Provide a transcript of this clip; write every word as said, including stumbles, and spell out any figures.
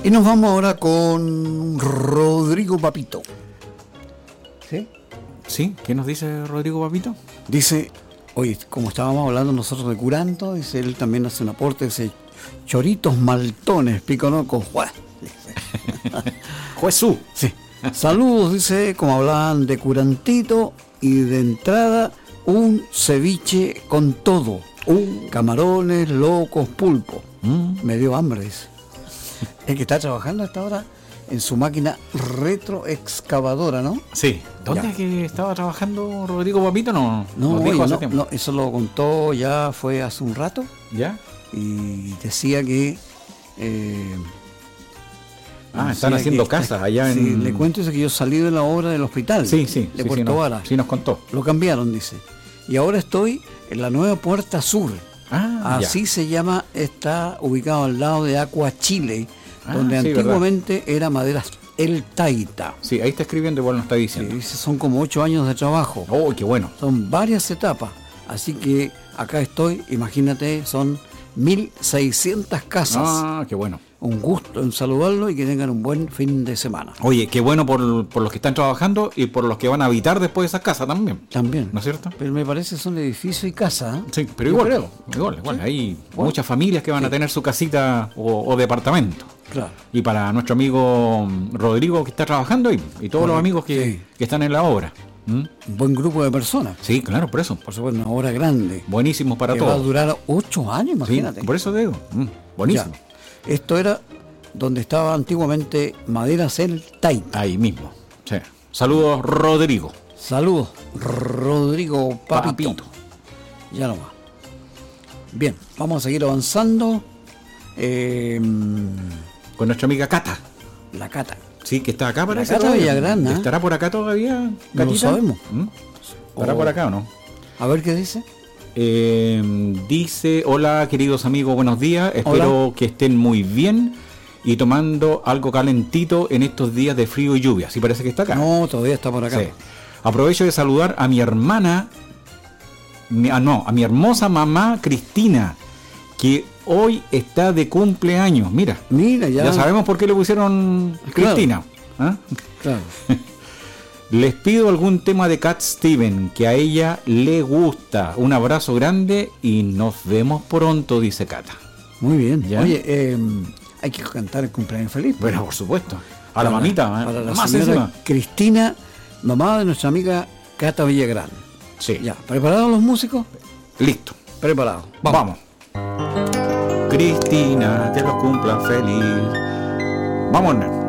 Y nos vamos ahora con Rodrigo Papito. ¿Sí? ¿Sí? ¿Qué nos dice Rodrigo Papito? Dice, oye, como estábamos hablando nosotros de Curanto, dice, él también hace un aporte, dice, choritos maltones, piconoco, juez. Juezú. Sí. Saludos, dice, como hablaban de Curantito, y de entrada, un ceviche con todo. Uh. Camarones, locos, pulpo. Mm. Me dio hambre, dice. El que está trabajando hasta ahora en su máquina retroexcavadora, ¿no? Sí. ¿Dónde es que estaba trabajando Rodrigo Papito? No, no, oye, no, no, eso lo contó ya, fue hace un rato. ¿Ya? Y decía que... Eh, ah, están haciendo que, casas allá sí, en... le cuento eso, que yo salí de la obra del hospital. Sí, sí. De sí, Puerto sí, Vara. No, sí, nos contó. Lo cambiaron, dice. Y ahora estoy en la nueva Puerta Sur. Ah, así ya. se llama, está ubicado al lado de Aqua Chile, ah, donde sí, antiguamente verdad. era Maderas El Taita. Sí, ahí está escribiendo, igual nos está diciendo. Sí, son como ocho años de trabajo. Oh, qué bueno. Son varias etapas. Así que acá estoy, imagínate, son mil seiscientas casas. Ah, qué bueno. Un gusto en saludarlo y que tengan un buen fin de semana. Oye, qué bueno por, por los que están trabajando y por los que van a habitar después de esas casas también. También. ¿No es cierto? Pero me parece que son edificios y casas. ¿eh? Sí, pero igual, creo. igual, igual. Sí. Hay bueno. muchas familias que van sí. a tener su casita o, o departamento. Claro. Y para nuestro amigo Rodrigo que está trabajando y, y todos bueno, los amigos que, sí. que están en la obra. ¿Mm? Un buen grupo de personas. Sí, claro, por eso. Por supuesto, una obra grande. Buenísimo para que todos. Va a durar ocho años, imagínate. Sí, por eso te digo. Mm, buenísimo. Ya. Esto era donde estaba antiguamente Maderas El Taita. Ahí mismo. Sí. Saludos, Rodrigo. Saludos, Rodrigo Papito. Papito. Ya nomás. Bien, vamos a seguir avanzando. Eh, Con nuestra amiga Cata. La Cata. Sí, que está acá para la Cata Villagrán. ¿eh? ¿Estará por acá todavía? No lo sabemos. ¿Mm? ¿Estará oh. por acá o no? A ver qué dice. Eh, dice, hola queridos amigos, buenos días. Espero hola. que estén muy bien y tomando algo calentito en estos días de frío y lluvia. Sí, parece que está acá. No, todavía está por acá. Sí. Aprovecho de saludar a mi hermana, mi, ah, no, a mi hermosa mamá Cristina, que hoy está de cumpleaños. Mira, Mira ya. ya sabemos por qué le pusieron claro. Cristina. ¿Ah? Claro. Les pido algún tema de Cat Steven que a ella le gusta. Un abrazo grande y nos vemos pronto, dice Cata. Muy bien. ¿Ya? Oye, eh, hay que cantar el cumpleaños feliz. Bueno, por supuesto. A para la mamita, la, para la más señora encima. Cristina, mamá de nuestra amiga Cata Villagrán. Sí. Ya, ¿preparados los músicos? Listo. Preparados. Vamos. Vamos. Cristina, que los cumpla feliz. Vámonos.